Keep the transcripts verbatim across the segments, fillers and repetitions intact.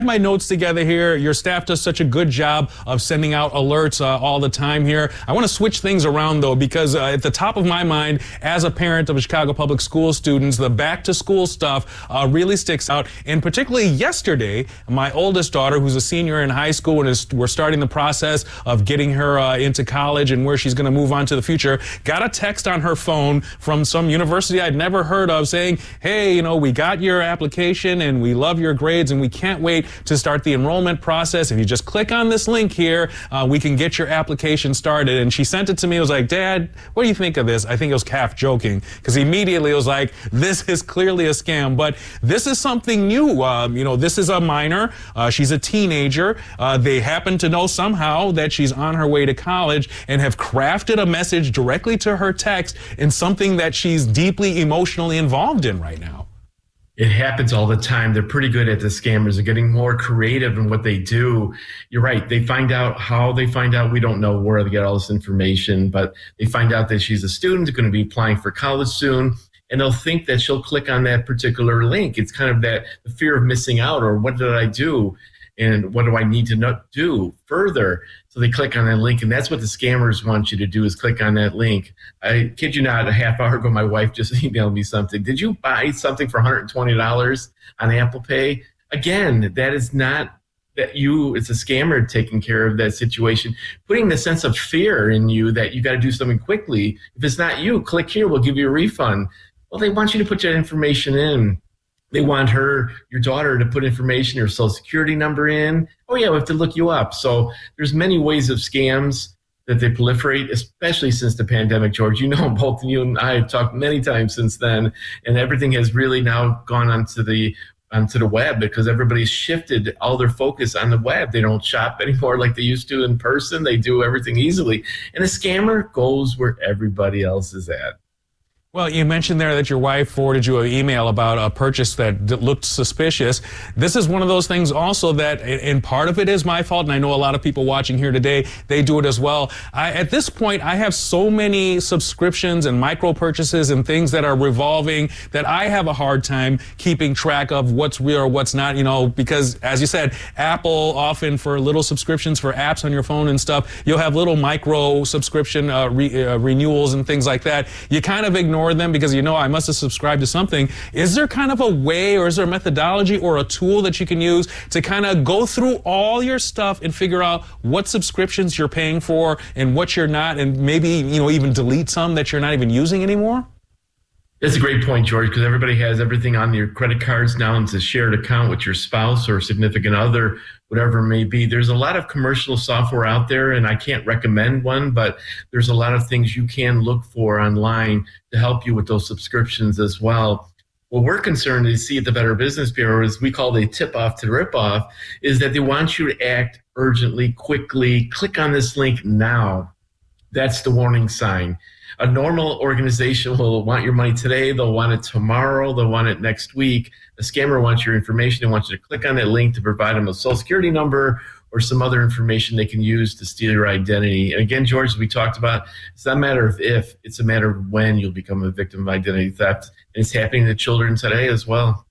My notes together here. Your staff does such a good job of sending out alerts uh, all the time here. I want to switch things around though, because uh, at the top of my mind as a parent of a Chicago Public School students, the back to school stuff uh, really sticks out. And particularly yesterday, my oldest daughter, who's a senior in high school and is, we're starting the process of getting her uh, into college and where she's going to move on to the future, got a text on her phone from some university I'd never heard of saying, hey, you know, we got your application and we love your grades and we can't wait to start the enrollment process. If you just click on this link here, uh, we can get your application started. And she sent it to me. I was like, Dad, what do you think of this? I think it was half joking, because immediately it was like, this is clearly a scam. But this is something new. Um, you know, this is a minor. Uh, she's a teenager. Uh, they happen to know somehow that she's on her way to college and have crafted a message directly to her text in something that she's deeply emotionally involved in right now. It happens all the time. They're pretty good at the scammers. They're getting more creative in what they do. You're right. They find out how they find out. We don't know where they get all this information, but they find out that she's a student, going to be applying for college soon, and they'll think that she'll click on that particular link. It's kind of that the fear of missing out, or what did I do? And what do I need to not do further? So they click on that link, and that's what the scammers want you to do, is click on that link. I kid you not, a half hour ago, my wife just emailed me something. Did you buy something for one hundred twenty dollars on Apple Pay? Again, that is not that you, it's a scammer taking care of that situation, putting the sense of fear in you that you got to do something quickly. If it's not you, click here, we'll give you a refund. Well, they want you to put that information in. They want her, your daughter, to put information, your social security number in. Oh, yeah, we have to look you up. So there's many ways of scams that they proliferate, especially since the pandemic, George. You know, both you and I have talked many times since then, and everything has really now gone onto the onto the web, because everybody's shifted all their focus on the web. They don't shop anymore like they used to in person. They do everything easily. And the scammer goes where everybody else is at. Well, you mentioned there that your wife forwarded you an email about a purchase that looked suspicious. This is one of those things also that, and part of it is my fault, and I know a lot of people watching here today, they do it as well. I, at this point, I have so many subscriptions and micro purchases and things that are revolving that I have a hard time keeping track of what's real or what's not, you know, because as you said, Apple often for little subscriptions for apps on your phone and stuff, you'll have little micro subscription uh, re, uh, renewals and things like that. You kind of ignore them because you know I must have subscribed to something. Is there kind of a way, or is there a methodology or a tool that you can use to kind of go through all your stuff and figure out what subscriptions you're paying for and what you're not, and maybe, you know, even delete some that you're not even using anymore? That's a great point, George, because everybody has everything on your credit cards now, and it's a shared account with your spouse or significant other, whatever it may be. There's a lot of commercial software out there, and I can't recommend one, but there's a lot of things you can look for online to help you with those subscriptions as well. What we're concerned to see at the Better Business Bureau is, we call the tip-off to rip-off, is that they want you to act urgently, quickly. Click on this link now. That's the warning sign. A normal organization will want your money today. They'll want it tomorrow. They'll want it next week. A scammer wants your information and wants you to click on that link to provide them a social security number or some other information they can use to steal your identity. And again, George, as we talked about, it's not a matter of if, it's a matter of when you'll become a victim of identity theft. And it's happening to children today as well.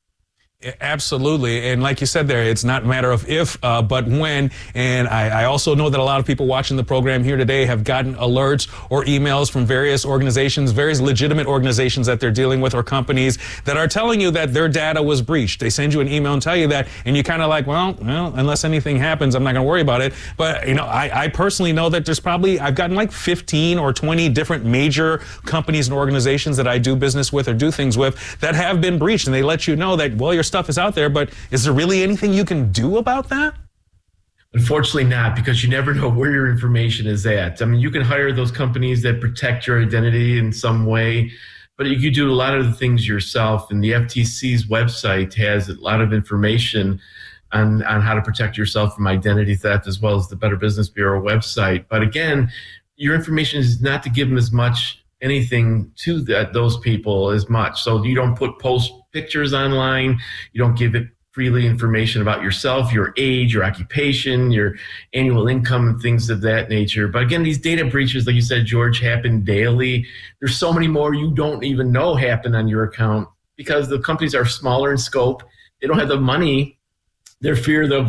Absolutely. And like you said there, it's not a matter of if, uh, but when. And I, I also know that a lot of people watching the program here today have gotten alerts or emails from various organizations, various legitimate organizations that they're dealing with, or companies that are telling you that their data was breached. They send you an email and tell you that, and you kind of like, well, well, unless anything happens, I'm not going to worry about it. But, you know, I, I personally know that there's probably, I've gotten like fifteen or twenty different major companies and organizations that I do business with or do things with that have been breached. And they let you know that, well, your stuff is out there, but is there really anything you can do about that? Unfortunately not, because you never know where your information is at. I mean, you can hire those companies that protect your identity in some way, but you can do a lot of the things yourself. And the F T C's website has a lot of information on, on how to protect yourself from identity theft, as well as the Better Business Bureau website. But again, your information is not to give them as much anything to that those people as much. So you don't put post pictures online. You don't give it freely information about yourself, your age, your occupation, your annual income, and things of that nature. But again, these data breaches, like you said, George, happen daily. There's so many more you don't even know happen on your account, because the companies are smaller in scope. They don't have the money their fear of